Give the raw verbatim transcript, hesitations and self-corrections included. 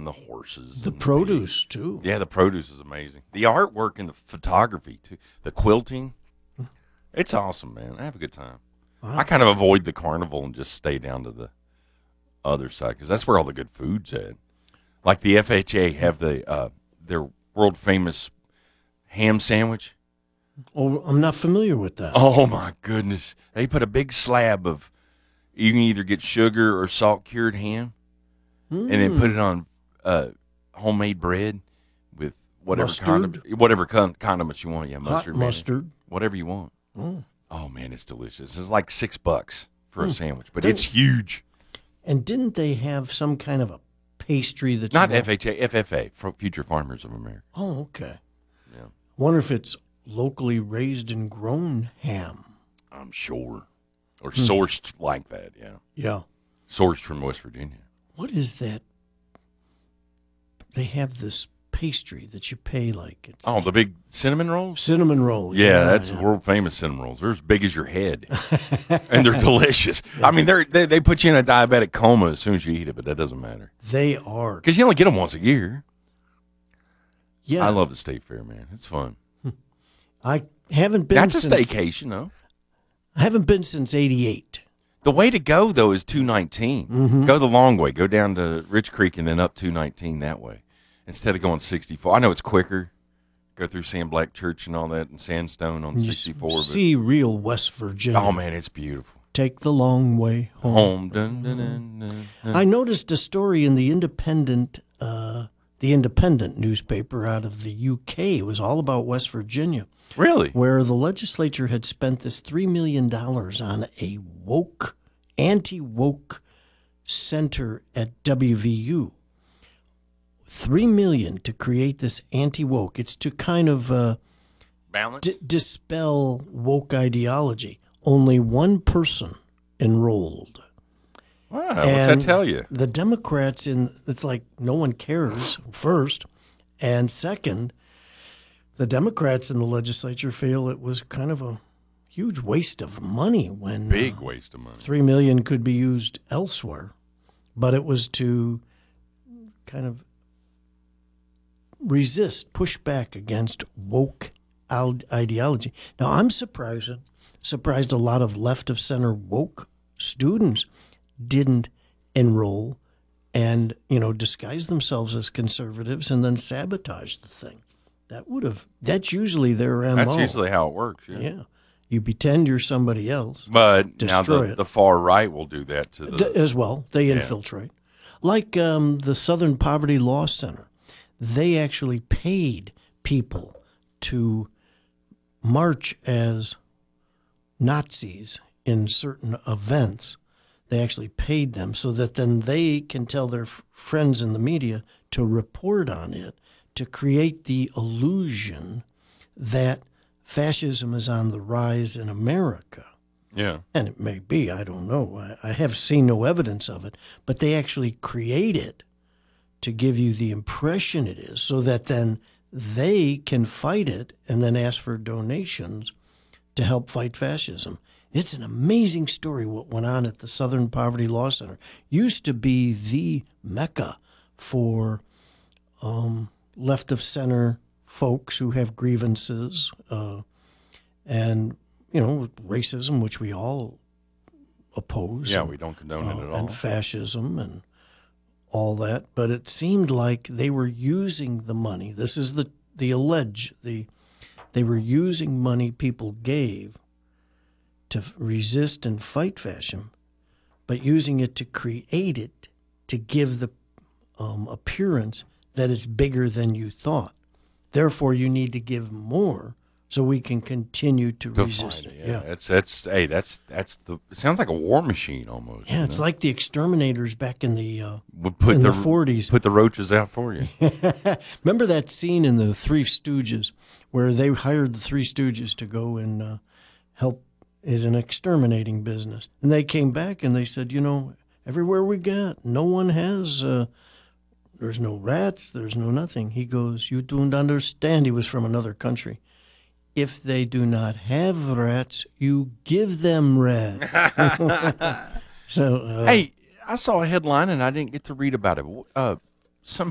and the horses. The and produce, the too. Yeah, the produce is amazing. The artwork and the photography, too. The quilting. It's awesome, man. I have a good time. Wow. I kind of avoid the carnival and just stay down to the other side because that's where all the good food's at. Like the F H A have the uh, their world famous ham sandwich. Oh, I'm not familiar with that. Oh my goodness! They put a big slab of. You can either get sugar or salt cured ham, mm. and then put it on uh, homemade bread with whatever condiment, whatever con- condiments you want. Yeah, mustard, hot mustard, whatever you want. Mm. Oh man, it's delicious. It's like six bucks for mm. a sandwich, but didn't, it's huge. And didn't they have some kind of a pastry that's not F H A, F F A, Future Farmers of America? Oh, okay. Yeah. Wonder if it's locally raised and grown ham. I'm sure. Or sourced hmm. like that, yeah. Yeah. Sourced from West Virginia. What is that? They have this pastry that you pay like. It's, oh, the big cinnamon rolls? Cinnamon roll. Yeah, yeah that's yeah. world famous cinnamon rolls. They're as big as your head. And they're delicious. Yeah. I mean, they're, they they put you in a diabetic coma as soon as you eat it, but that doesn't matter. They are. Because you only get them once a year. Yeah. I love the state fair, man. It's fun. I haven't been That's since, a staycation, though. I haven't been since eighty-eight. The way to go, though, is two nineteen. Mm-hmm. Go the long way. Go down to Rich Creek and then up two nineteen that way. Instead of going sixty-four. I know it's quicker. Go through Sam Black Church and all that and Sandstone on you sixty-four. See but, real West Virginia. Oh, man, it's beautiful. Take the long way home. Home. Dun, dun, dun, dun, dun. I noticed a story in the Independent, uh, the Independent newspaper out of the U K. It was all about West Virginia. Really? Where the legislature had spent this three million dollars on a woke, anti-woke center at W V U. three million dollars to create this anti-woke. It's to kind of uh, balance, d- dispel woke ideology. Only one person enrolled. Wow, what's that tell you? The Democrats, in it's like no one cares, first. And second, the Democrats in the legislature feel it was kind of a huge waste of money when big uh, waste of money. Three million dollars could be used elsewhere. But it was to kind of resist, push back against woke ideology. Now, I'm surprised, surprised a lot of left-of-center woke students didn't enroll and, you know, disguise themselves as conservatives and then sabotage the thing. That would have, that's usually their M O. That's usually how it works, yeah. Yeah. You pretend you're somebody else. But now the, the far right will do that to the... D- as well. They yeah. infiltrate. Like um, the Southern Poverty Law Center. They actually paid people to march as Nazis in certain events. They actually paid them so that then they can tell their f- friends in the media to report on it, to create the illusion that fascism is on the rise in America. Yeah. And it may be, I don't know. I, I have seen no evidence of it, but they actually create it to give you the impression it is, so that then they can fight it and then ask for donations to help fight fascism. It's an amazing story what went on at the Southern Poverty Law Center. Used to be the mecca for um, left-of-center folks who have grievances uh, and, you know, racism, which we all oppose. Yeah, and, we don't condone uh, it at all. And fascism and all that, but it seemed like they were using the money. This is the the allege the they were using money people gave to resist and fight fascism, but using it to create it to give the um, appearance that it's bigger than you thought. Therefore, you need to give more so we can continue to, to resist it. it. Yeah, that's that's hey, that's that's the. It sounds like a war machine almost. Yeah, it's it? like the exterminators back in the uh, Would put in the, the forties. Put the roaches out for you. Remember that scene in the Three Stooges where they hired the Three Stooges to go and uh, help is an exterminating business, and they came back and they said, you know, everywhere we got, no one has. Uh, there's no rats. There's no nothing. He goes, you don't understand. He was from another country. If they do not have rats, you give them rats. so, uh, hey, I saw a headline and I didn't get to read about it. Uh, some